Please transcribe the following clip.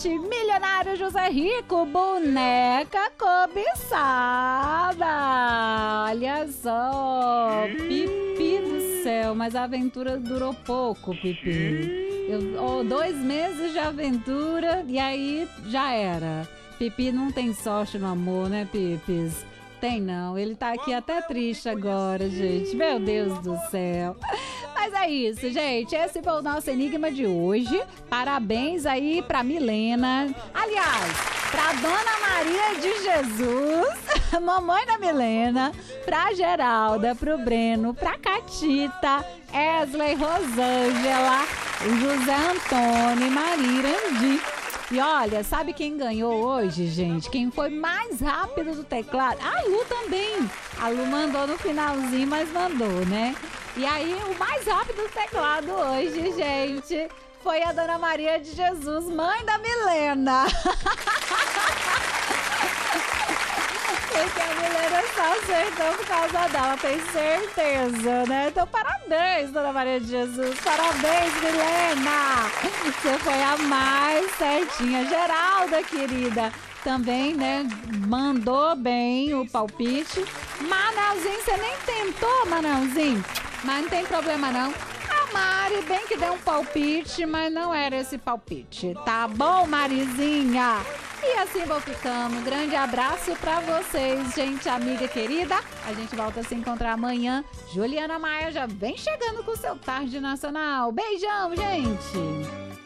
gente, milionário José Rico, boneca cobiçada. Olha só, Pipi do céu, mas a aventura durou pouco, Pipi. 2 meses de aventura e aí já era. Pipi não tem sorte no amor, né, Pipis? Tem não, ele tá aqui até triste agora, gente. Meu Deus do céu. Mas é isso, gente. Esse foi o nosso enigma de hoje. Parabéns aí pra Milena. Aliás, pra Dona Maria de Jesus, mamãe da Milena, pra Geralda, pro Breno, pra Catita, Esley, Rosângela, José Antônio, Maria Irandi. E olha, sabe quem ganhou hoje, gente? Quem foi mais rápido do teclado? A Lu também. A Lu mandou no finalzinho, mas mandou, né? E aí, o mais rápido do teclado hoje, gente, foi a Dona Maria de Jesus, mãe da Milena. Porque a Milena só acertou por causa dela, tem certeza, né? Então, parabéns, Dona Maria de Jesus. Parabéns, Milena. Você foi a mais certinha. Geralda, querida, também, né? Mandou bem o palpite. Manelzinho, você nem tentou, Manelzinho. Mas não tem problema, não. A Mari, bem que deu um palpite, mas não era esse palpite. Tá bom, Marizinha? E assim vou ficando. Um grande abraço pra vocês, gente, amiga querida. A gente volta a se encontrar amanhã. Juliana Maia já vem chegando com o seu Tarde Nacional. Beijão, gente!